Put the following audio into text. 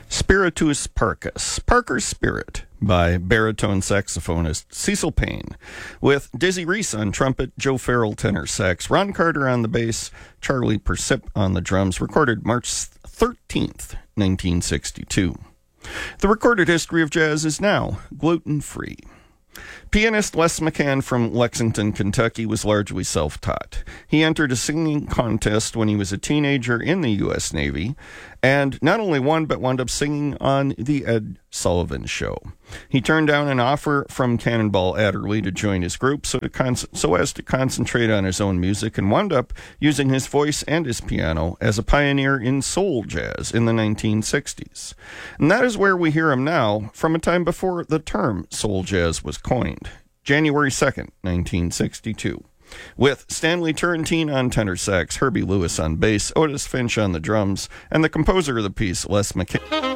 Spiritus Parcus, Parker's Spirit, by baritone saxophonist Cecil Payne, with Dizzy Reese on trumpet, Joe Farrell tenor sax, Ron Carter on the bass, Charlie Persip on the drums, recorded March 13th, 1962. The recorded history of jazz is now gluten-free. Pianist Les McCann from Lexington, Kentucky was largely self-taught. He entered a singing contest when he was a teenager in the U.S. Navy, and not only won, but wound up singing on The Ed Sullivan Show. He turned down an offer from Cannonball Adderley to join his group so as to concentrate on his own music, and wound up using his voice and his piano as a pioneer in soul jazz in the 1960s. And that is where we hear him now, from a time before the term soul jazz was coined, January 2nd, 1962. With Stanley Turrentine on tenor sax, Herbie Lewis on bass, Otis Finch on the drums, and the composer of the piece, Les McCann.